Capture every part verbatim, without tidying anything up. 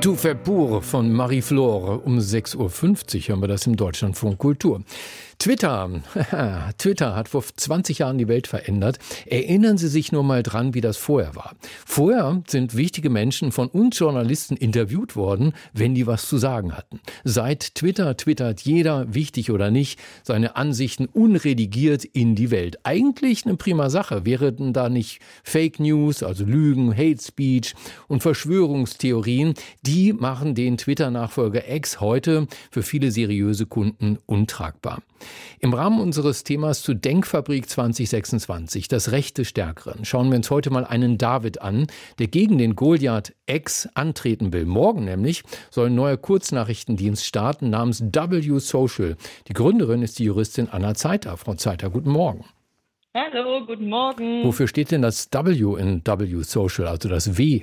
Tout fait pour von Marie-Flore. Um sechs Uhr fünfzig hören wir das im Deutschlandfunk Kultur. Twitter, Twitter hat vor zwanzig Jahren die Welt verändert. Erinnern Sie sich nur mal dran, wie das vorher war. Vorher sind wichtige Menschen von uns Journalisten interviewt worden, wenn die was zu sagen hatten. Seit Twitter twittert jeder, wichtig oder nicht, seine Ansichten unredigiert in die Welt. Eigentlich eine prima Sache. Wären da nicht Fake News, also Lügen, Hate Speech und Verschwörungstheorien, die machen den Twitter-Nachfolger X heute für viele seriöse Kunden untragbar. Im Rahmen unseres Themas zu Denkfabrik zwanzig sechsundzwanzig, das Recht des Stärkeren, schauen wir uns heute mal einen David an, der gegen den Goliath X antreten will. Morgen nämlich soll ein neuer Kurznachrichtendienst starten namens W Social. Die Gründerin ist die Juristin Anna Zeiter. Frau Zeiter, guten Morgen. Hallo, guten Morgen. Wofür steht denn das W in W Social, also das W?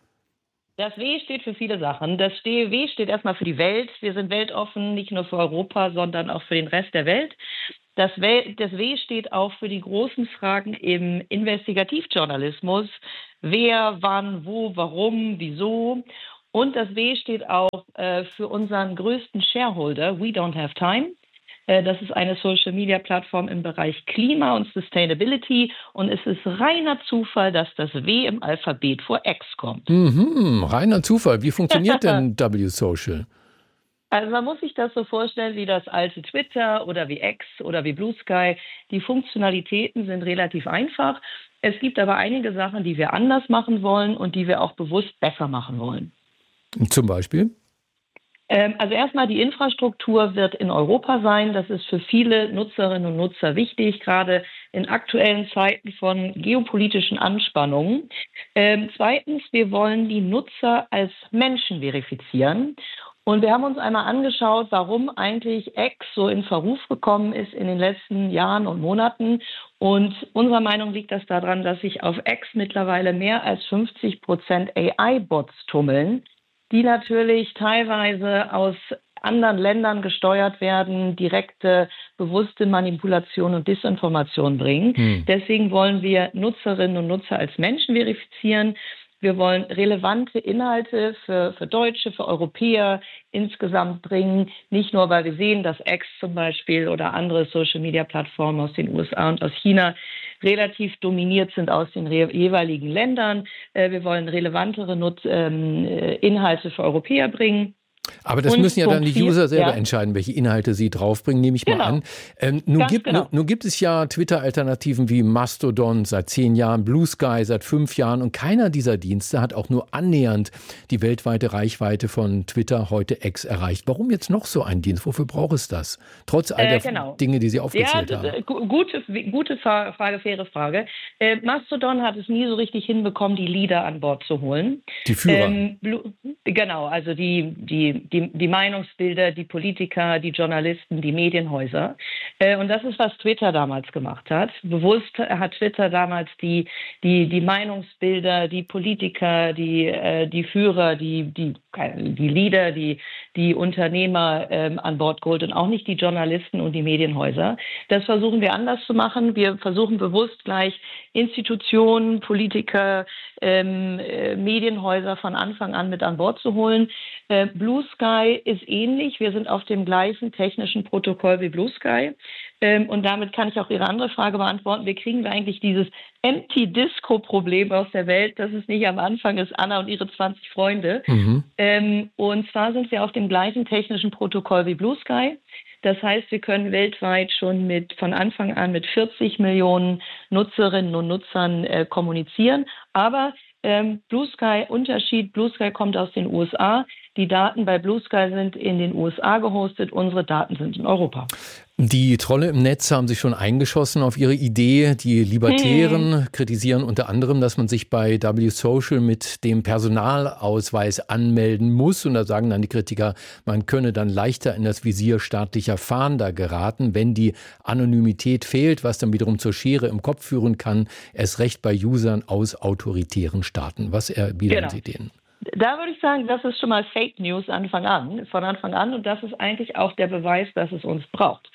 Das W steht für viele Sachen. Das W steht erstmal für die Welt. Wir sind weltoffen, nicht nur für Europa, sondern auch für den Rest der Welt. Das W, das W steht auch für die großen Fragen im Investigativjournalismus. Wer, wann, wo, warum, wieso. Und das W steht auch äh, für unseren größten Shareholder, We Don't Have Time. Das ist eine Social-Media-Plattform im Bereich Klima und Sustainability. Und es ist reiner Zufall, dass das W im Alphabet vor X kommt. Mhm, reiner Zufall. Wie funktioniert denn W Social? Also man muss sich das so vorstellen wie das alte Twitter oder wie X oder wie Blue Sky. Die Funktionalitäten sind relativ einfach. Es gibt aber einige Sachen, die wir anders machen wollen und die wir auch bewusst besser machen wollen. Zum Beispiel? Also erstmal, die Infrastruktur wird in Europa sein. Das ist für viele Nutzerinnen und Nutzer wichtig, gerade in aktuellen Zeiten von geopolitischen Anspannungen. Ähm, zweitens, wir wollen die Nutzer als Menschen verifizieren. Und wir haben uns einmal angeschaut, warum eigentlich X so in Verruf gekommen ist in den letzten Jahren und Monaten. Und unserer Meinung liegt das daran, dass sich auf X mittlerweile mehr als fünfzig Prozent A I-Bots tummeln, die natürlich teilweise aus anderen Ländern gesteuert werden, direkte, bewusste Manipulation und Desinformation bringen. Hm. Deswegen wollen wir Nutzerinnen und Nutzer als Menschen verifizieren. Wir wollen relevante Inhalte für, für Deutsche, für Europäer insgesamt bringen. Nicht nur, weil wir sehen, dass X zum Beispiel oder andere Social-Media-Plattformen aus den U S A und aus China relativ dominiert sind aus den re- jeweiligen Ländern. Äh, wir wollen relevantere Nut- ähm, Inhalte für Europäer bringen. Aber das und müssen ja dann die User selber ja. entscheiden, welche Inhalte sie draufbringen, nehme ich genau. mal an. Ähm, nun, gibt, genau. nun, nun gibt es ja Twitter-Alternativen wie Mastodon seit zehn Jahren, Blue Sky seit fünf Jahren und keiner dieser Dienste hat auch nur annähernd die weltweite Reichweite von Twitter, heute X, erreicht. Warum jetzt noch so ein Dienst? Wofür braucht es das? Trotz all der äh, genau. Dinge, die Sie aufgezählt ja, haben. Gute, gute Frage, faire Frage. Äh, Mastodon hat es nie so richtig hinbekommen, die Leader an Bord zu holen. Die Führer. Ähm, Blue, genau, also die, die, die, die Meinungsbilder, die Politiker, die Journalisten, die Medienhäuser. Äh, und das ist, was Twitter damals gemacht hat. Bewusst hat Twitter damals die, die, die Meinungsbilder, die Politiker, die, äh, die Führer, die, die, die Leader, die, die Unternehmer ähm, an Bord geholt und auch nicht die Journalisten und die Medienhäuser. Das versuchen wir anders zu machen. Wir versuchen bewusst gleich Institutionen, Politiker, ähm, äh, Medienhäuser von Anfang an mit an Bord zu holen. Äh, Blue Sky ist ähnlich. Wir sind auf dem gleichen technischen Protokoll wie Blue Sky. Ähm, und damit kann ich auch Ihre andere Frage beantworten. Wie kriegen wir eigentlich dieses Empty-Disco-Problem aus der Welt, dass es nicht am Anfang ist, Anna und ihre zwanzig Freunde. Mhm. Ähm, und zwar sind wir auf dem gleichen technischen Protokoll wie Blue Sky. Das heißt, wir können weltweit schon mit von Anfang an mit vierzig Millionen Nutzerinnen und Nutzern äh, kommunizieren. Aber ähm, Blue Sky, Unterschied, Blue Sky kommt aus den U S A. Die Daten bei Blue Sky sind in den U S A gehostet, unsere Daten sind in Europa. Die Trolle im Netz haben sich schon eingeschossen auf ihre Idee. Die Libertären hm. kritisieren unter anderem, dass man sich bei W Social mit dem Personalausweis anmelden muss. Und da sagen dann die Kritiker, man könne dann leichter in das Visier staatlicher Fahnder geraten, wenn die Anonymität fehlt, was dann wiederum zur Schere im Kopf führen kann, erst recht bei Usern aus autoritären Staaten. Was erwidern genau. Sie denen? Da würde ich sagen, das ist schon mal Fake News Anfang an, von Anfang an. Und das ist eigentlich auch der Beweis, dass es uns braucht.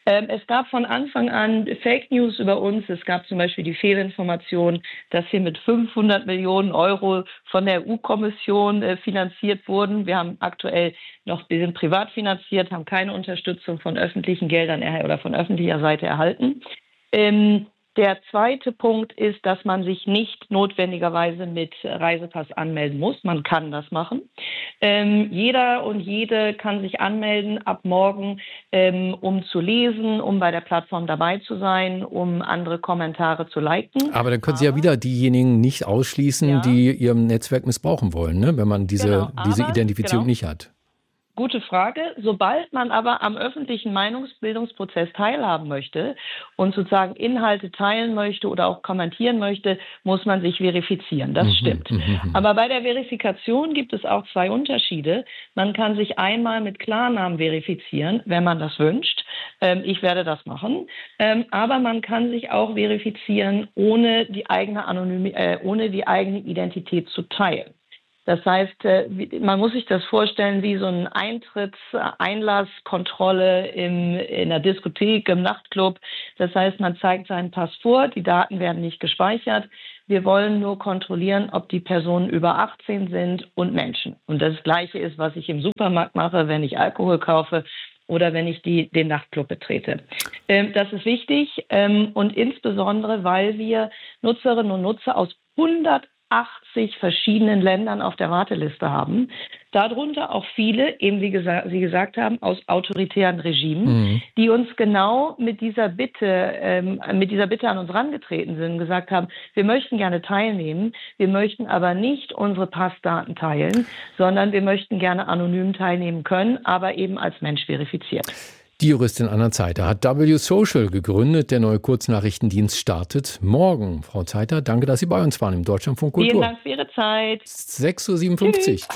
Ähm, es gab von Anfang an Fake News über uns. Es gab zum Beispiel die Fehlinformation, dass wir mit fünfhundert Millionen Euro von der E U-Kommission äh, finanziert wurden. Wir haben aktuell noch, wir sind privat finanziert, haben keine Unterstützung von öffentlichen Geldern er- oder von öffentlicher Seite erhalten. Ähm, Der zweite Punkt ist, dass man sich nicht notwendigerweise mit Reisepass anmelden muss. Man kann das machen. Ähm, jeder und jede kann sich anmelden ab morgen, ähm, um zu lesen, um bei der Plattform dabei zu sein, um andere Kommentare zu liken. Aber dann können Sie ja wieder diejenigen nicht ausschließen, Ja. die Ihrem Netzwerk missbrauchen wollen, ne? Wenn man diese, Genau, diese aber- Identifizierung genau. nicht hat. Gute Frage. Sobald man aber am öffentlichen Meinungsbildungsprozess teilhaben möchte und sozusagen Inhalte teilen möchte oder auch kommentieren möchte, muss man sich verifizieren. Das Mhm, stimmt. mhm, mhm. Aber bei der Verifikation gibt es auch zwei Unterschiede. Man kann sich einmal mit Klarnamen verifizieren, wenn man das wünscht. Ähm, ich werde das machen. Ähm, aber man kann sich auch verifizieren, ohne die eigene Anonymi- äh, ohne die eigene Identität zu teilen. Das heißt, äh, wie- man muss sich das vorstellen wie so ein Eintritts-, Einlasskontrolle im, in der Diskothek, im Nachtclub. Das heißt, man zeigt seinen Pass vor, die Daten werden nicht gespeichert. Wir wollen nur kontrollieren, ob die Personen über achtzehn sind und Menschen. Und das Gleiche ist, was ich im Supermarkt mache, wenn ich Alkohol kaufe oder wenn ich die, den Nachtclub betrete. Ähm, das ist wichtig ähm, und insbesondere, weil wir Nutzerinnen und Nutzer aus hundertachtzig verschiedenen Ländern auf der Warteliste haben. Darunter auch viele, eben wie gesa- Sie gesagt haben, aus autoritären Regimen, Mhm. die uns genau mit dieser Bitte, ähm, mit dieser Bitte an uns herangetreten sind und gesagt haben, wir möchten gerne teilnehmen, wir möchten aber nicht unsere Passdaten teilen, sondern wir möchten gerne anonym teilnehmen können, aber eben als Mensch verifiziert. Die Juristin Anna Zeiter hat W Social gegründet. Der neue Kurznachrichtendienst startet morgen. Frau Zeiter, danke, dass Sie bei uns waren im Deutschlandfunk Kultur. Vielen Dank für Ihre Zeit. sechs Uhr siebenundfünfzig.